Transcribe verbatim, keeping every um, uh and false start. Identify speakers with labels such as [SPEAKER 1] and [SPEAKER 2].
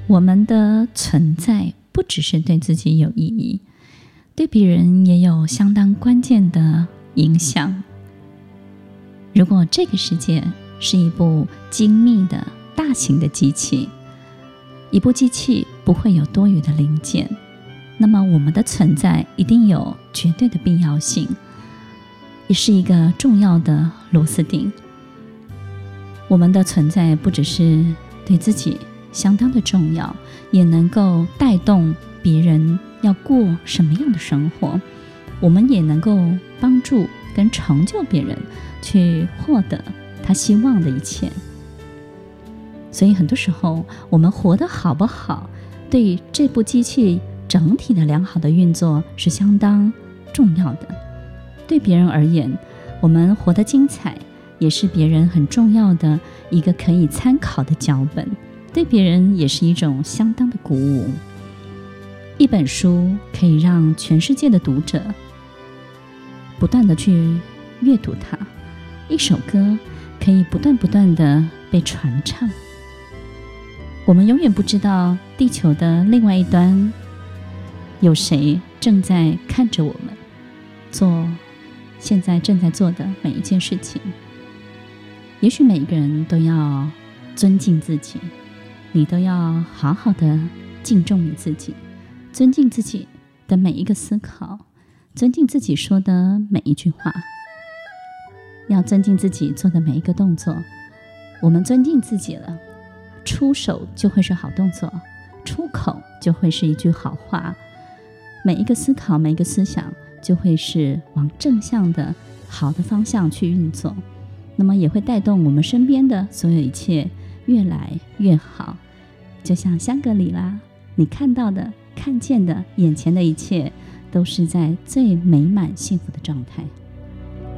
[SPEAKER 1] 我们的存在不只是对自己有意义，对别人也有相当关键的影响。如果这个世界是一部精密的大型的机器，一部机器不会有多余的零件，那么我们的存在一定有绝对的必要性，也是一个重要的螺丝钉。我们的存在不只是对自己相当的重要，也能够带动别人要过什么样的生活，我们也能够帮助跟成就别人去获得他希望的一切。所以很多时候我们活得好不好，对这部机器整体的良好的运作是相当重要的。对别人而言，我们活得精彩也是别人很重要的一个可以参考的脚本，对别人也是一种相当的鼓舞。一本书可以让全世界的读者不断的去阅读它，一首歌可以不断不断的被传唱。我们永远不知道地球的另外一端有谁正在看着我们做现在正在做的每一件事情。也许每一个人都要尊敬自己，你都要好好的敬重你自己，尊敬自己的每一个思考，尊敬自己说的每一句话，要尊敬自己做的每一个动作。我们尊敬自己了，出手就会是好动作，出口就会是一句好话，每一个思考，每一个思想就会是往正向的好的方向去运作，那么也会带动我们身边的所有一切越来越好。就像香格里拉，你看到的看见的眼前的一切都是在最美满幸福的状态。